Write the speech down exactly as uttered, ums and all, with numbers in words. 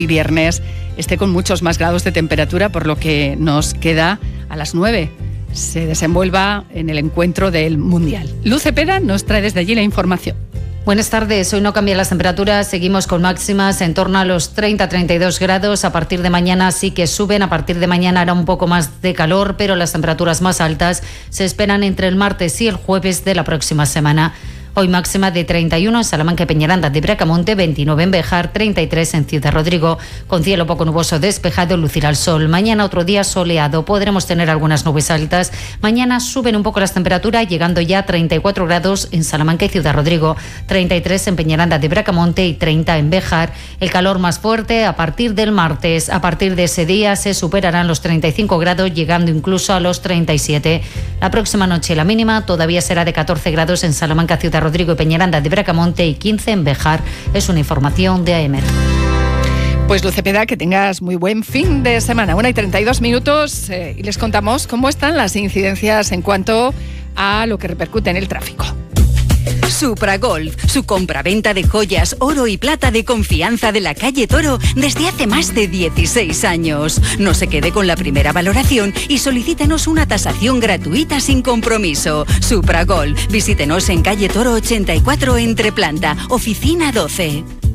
y viernes esté con muchos más grados de temperatura, por lo que nos queda a las nueve. Se desenvuelva en el encuentro del Mundial. Luz Cepeda nos trae desde allí la información. Buenas tardes. Hoy no cambian las temperaturas, seguimos con máximas en torno a los treinta a treinta y dos grados. A partir de mañana sí que suben, a partir de mañana hará un poco más de calor, pero las temperaturas más altas se esperan entre el martes y el jueves de la próxima semana. Hoy máxima de treinta y uno en Salamanca y Peñaranda de Bracamonte, veintinueve en Béjar, treinta y tres en Ciudad Rodrigo. Con cielo poco nuboso despejado, lucirá el sol. Mañana otro día soleado, podremos tener algunas nubes altas. Mañana suben un poco las temperaturas, llegando ya a treinta y cuatro grados en Salamanca y Ciudad Rodrigo, treinta y tres en Peñaranda de Bracamonte y treinta en Béjar. El calor más fuerte a partir del martes. A partir de ese día se superarán los treinta y cinco grados, llegando incluso a los treinta y siete. La próxima noche la mínima todavía será de catorce grados en Salamanca, Ciudad Rodrigo y Peñaranda de Bracamonte y quince en Béjar. Es una información de A E M E R. Pues Luz Cepeda, que tengas muy buen fin de semana. Una y treinta y dos minutos eh, y les contamos cómo están las incidencias en cuanto a lo que repercute en el tráfico. Supragolf, su compraventa de joyas, oro y plata de confianza de la calle Toro desde hace más de dieciséis años. No se quede con la primera valoración y solicítenos una tasación gratuita sin compromiso. Supragolf, visítenos en calle Toro ochenta y cuatro entre planta, oficina doce.